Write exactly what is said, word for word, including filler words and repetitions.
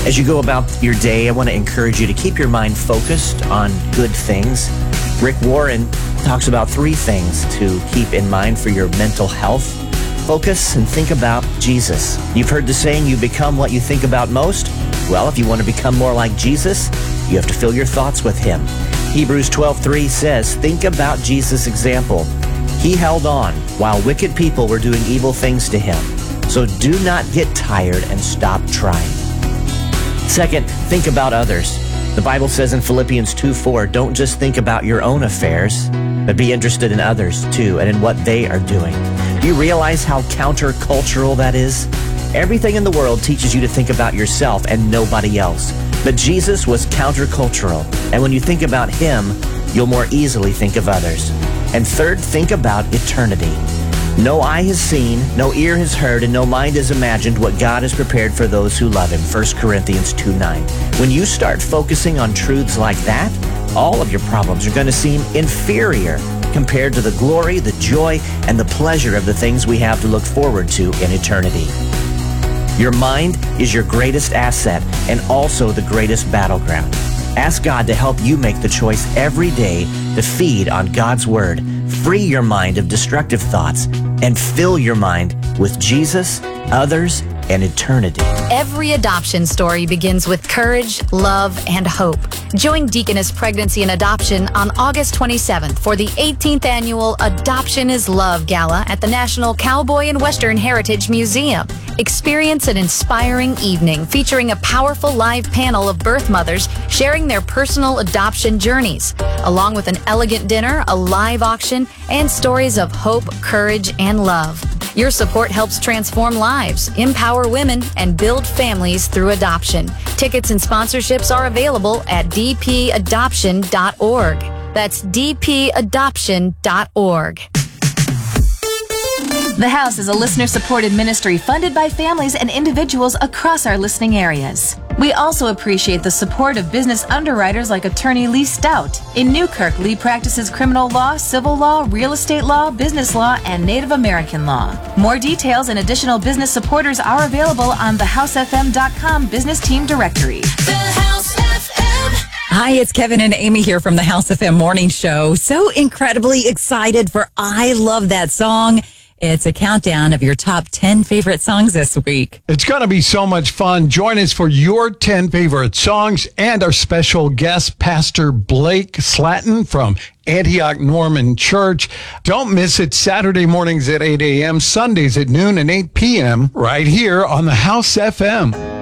As you go about your day, I want to encourage you to keep your mind focused on good things. Rick Warren talks about three things to keep in mind for your mental health. Focus and think about Jesus. You've heard the saying, you become what you think about most. Well, if you want to become more like Jesus, you have to fill your thoughts with him. Hebrews twelve three says, think about Jesus' example. He held on while wicked people were doing evil things to him. So do not get tired and stop trying. Second, think about others. The Bible says in Philippians two four, don't just think about your own affairs, but be interested in others too and in what they are doing. Do you realize how countercultural that is? Everything in the world teaches you to think about yourself and nobody else. But Jesus was countercultural, and when you think about him, you'll more easily think of others. And third, think about eternity. No eye has seen, no ear has heard, and no mind has imagined what God has prepared for those who love him. First Corinthians two nine. When you start focusing on truths like that, all of your problems are going to seem inferior compared to the glory, the joy, and the pleasure of the things we have to look forward to in eternity. Your mind is your greatest asset and also the greatest battleground. Ask God to help you make the choice every day to feed on God's Word, free your mind of destructive thoughts, and fill your mind with Jesus, others, and eternity. Every adoption story begins with courage, love, and hope. Join Deaconess Pregnancy and Adoption on August twenty-seventh for the eighteenth Annual Adoption is Love Gala at the National Cowboy and Western Heritage Museum. Experience an inspiring evening featuring a powerful live panel of birth mothers sharing their personal adoption journeys, along with an elegant dinner, a live auction, and stories of hope, courage, and love. Your support helps transform lives, empower women, and build families through adoption. Tickets and sponsorships are available at d p adoption dot org. That's d p adoption dot org. The House is a listener-supported ministry funded by families and individuals across our listening areas. We also appreciate the support of business underwriters like attorney Lee Stout. In Newkirk, Lee practices criminal law, civil law, real estate law, business law, and Native American law. More details and additional business supporters are available on the house f m dot com business team directory. The House F M. Hi, it's Kevin and Amy here from the House F M Morning Show. So incredibly excited for I Love That Song. It's a countdown of your top ten favorite songs this week. It's going to be so much fun. Join us for your ten favorite songs and our special guest, Pastor Blake Slatton from Antioch Norman Church. Don't miss it Saturday mornings at eight a.m., Sundays at noon and eight p.m. right here on the House F M.